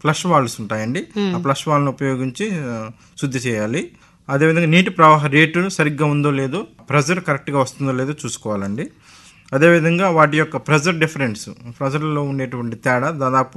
Flush valves ఉంటాయండి. ఆ flush వాల్వ్ని ఉపయోగించి శుద్ధి చేయాలి. అదేవిధంగా నీటి ప్రవాహ రేటు సరిగ్గా ఉందో లేదో, ప్రెజర్ కరెక్ట్గా వస్తుందో లేదో చూసుకోవాలండి. అదేవిధంగా వాటి యొక్క ప్రెజర్ డిఫరెన్స్, ప్రెజర్లో ఉండేటువంటి తేడా దాదాపు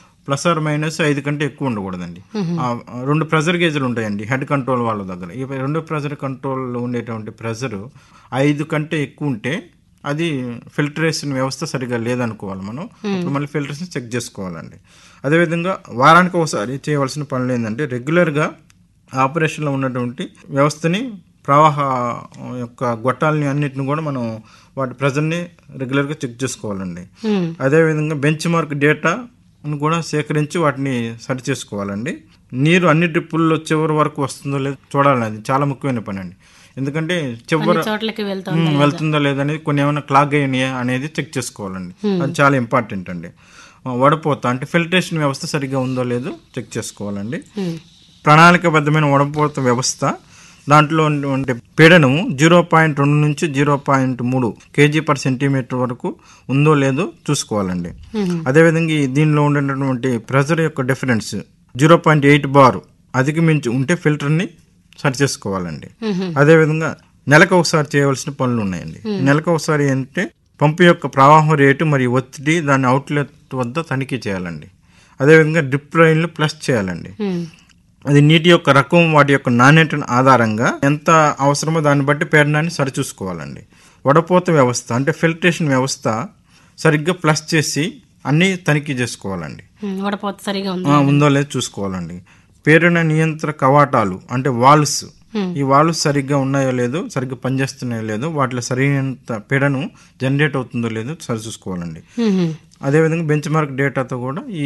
+−5 కంటే ఎక్కువ ఉండకూడదండి. 2 ప్రెజర్ గేజ్లు ఉంటాయండి హెడ్ కంట్రోల్ వాళ్ళ దగ్గర. ఈ 2 ప్రెజర్ కంట్రోల్లో ఉండేటువంటి ప్రెజరు 5 కంటే ఎక్కువ ఉంటే అది ఫిల్టరేషన్ వ్యవస్థ సరిగా లేదనుకోవాలి. మనం అప్పుడు మళ్ళీ ఫిల్టరేషన్ చెక్ చేసుకోవాలండి. అదేవిధంగా వారానికి ఒకసారి చేయవలసిన పనులు ఏంటంటే, రెగ్యులర్గా ఆపరేషన్లో ఉన్నటువంటి వ్యవస్థని, ప్రవాహ యొక్క గొట్టాలని అన్నిటిని కూడా మనం వాటి ప్రెజర్ని రెగ్యులర్గా చెక్ చేసుకోవాలండి. అదేవిధంగా బెంచ్ మార్క్ డేటా కూడా సేకరించి వాటిని సరి చేసుకోవాలండి. నీరు అన్ని డ్రిప్పుల్లో చివరి వరకు వస్తుందో లేదో చూడాలండి. అది చాలా ముఖ్యమైన పని అండి. ఎందుకంటే చివరి వెళ్తుందో లేదనేది, కొన్ని ఏమైనా క్లాగ్ అయినాయా అనేది చెక్ చేసుకోవాలండి. అది చాలా ఇంపార్టెంట్ అండి. వడపోత అంటే ఫిల్టరేషన్ వ్యవస్థ సరిగ్గా ఉందో లేదో చెక్ చేసుకోవాలండి. ప్రణాళికాబద్ధమైన వడపోత వ్యవస్థ, దాంట్లో ఉండే పీడనం 0.2 నుంచి 0.3 kg/cm వరకు ఉందో లేదో చూసుకోవాలండి. అదేవిధంగా దీనిలో ఉండేటటువంటి ప్రెజర్ యొక్క డిఫరెన్స్ 0.8 బార్ అధిగమించి ఉంటే ఫిల్టర్ని సరి చేసుకోవాలండి. అదేవిధంగా నెలకు ఒకసారి చేయవలసిన పనులు ఉన్నాయండి. నెలకు ఒకసారి అంటే పంపు యొక్క ప్రవాహం రేటు మరియు ఒత్తిడి దాని అవుట్లెట్ వద్ద తనిఖీ చేయాలండి. అదేవిధంగా డ్రిప్ లైన్లు ప్లస్ చేయాలండి. అది నీటి యొక్క రకం, వాటి యొక్క నాణ్యత ఆధారంగా ఎంత అవసరమో దాన్ని బట్టి పీడనాన్ని సరిచూసుకోవాలండి. వడపోత వ్యవస్థ అంటే ఫిల్టరేషన్ వ్యవస్థ సరిగ్గా ప్లస్ చేసి అన్నీ తనిఖీ చేసుకోవాలండి. వడపోత సరిగా ఉందో లేదో చూసుకోవాలండి. పీడన నియంత్రణ కవాటాలు అంటే వాల్వ్స్, ఈ వాల్వ్స్ సరిగ్గా ఉన్నాయో లేదో, సరిగ్గా పనిచేస్తున్నాయో లేదో, వాటిలో సరైనంత పీడనం జనరేట్ అవుతుందో లేదో సరి చూసుకోవాలండి. అదేవిధంగా బెంచ్ మార్క్ డేటాతో కూడా ఈ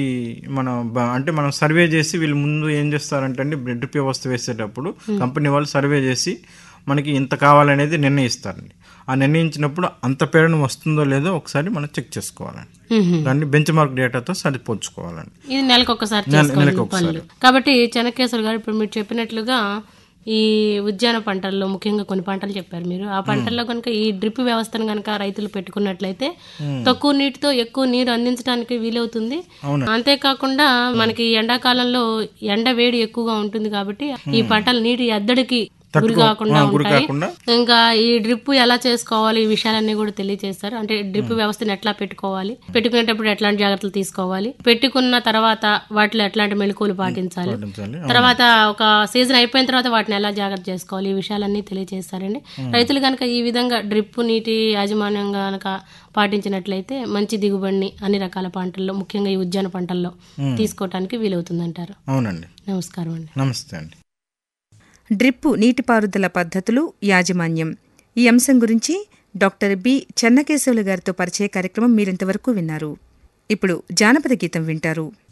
మనం సర్వే చేసి, వీళ్ళు ముందు ఏం చేస్తారంటే అండి, డ్రిప్ వ్యవస్థ వేసేటప్పుడు కంపెనీ వాళ్ళు సర్వే చేసి మనకి ఇంత కావాలనేది నిర్ణయిస్తారండి. ఆ నిర్ణయించినప్పుడు అంత పీడనం వస్తుందో లేదో ఒకసారి మనం చెక్ చేసుకోవాలండి. దాన్ని బెంచ్ మార్క్ డేటాతో సరిపోల్చుకోవాలండి. ఇది నెలకు ఒకసారి. కాబట్టి చెన్నకేశ్వర్ గారు, ఇప్పుడు మీరు చెప్పినట్లుగా ఈ ఉద్యాన పంటల్లో ముఖ్యంగా కొన్ని పంటలు చెప్పారు మీరు. ఆ పంటల్లో కనుక ఈ డ్రిప్ వ్యవస్థను కనుక రైతులు పెట్టుకున్నట్లయితే తక్కువ నీటితో ఎక్కువ నీరు అందించడానికి వీలవుతుంది. అంతేకాకుండా మనకి ఎండాకాలంలో ఎండ వేడి ఎక్కువగా ఉంటుంది కాబట్టి ఈ పంటలు నీటి ఎద్దడికి గురి కాకుండా ఉంటాయి. ఇంకా ఈ డ్రిప్ ఎలా చేసుకోవాలి, ఈ విషయాలన్నీ కూడా తెలియజేస్తారు. అంటే డ్రిప్ వ్యవస్థను ఎట్లా పెట్టుకోవాలి, పెట్టుకునేటప్పుడు ఎట్లాంటి జాగ్రత్తలు తీసుకోవాలి, పెట్టుకున్న తర్వాత వాటిలో ఎట్లాంటి మెళకువలు పాటించాలి, తర్వాత ఒక సీజన్ అయిపోయిన తర్వాత వాటిని ఎలా జాగ్రత్త చేసుకోవాలి, ఈ విషయాలన్నీ తెలియజేస్తారండి. రైతులు కనుక ఈ విధంగా డ్రిప్ నీటి యాజమాన్యం కనుక పాటించినట్లయితే మంచి దిగుబడిని అన్ని రకాల పంటల్లో, ముఖ్యంగా ఈ ఉద్యాన పంటల్లో తీసుకోవడానికి వీలవుతుందంటారు. అవునండి. నమస్కారం అండి. నమస్తే అండి. డ్రిప్పు నీటిపారుదల పద్ధతులు, యాజమాన్యం, ఈ అంశం గురించి డాక్టర్ బి చెన్నకేశవులు గారితో పరిచయ కార్యక్రమం మీరింతవరకు విన్నారు. ఇప్పుడు జానపద గీతం వింటారు.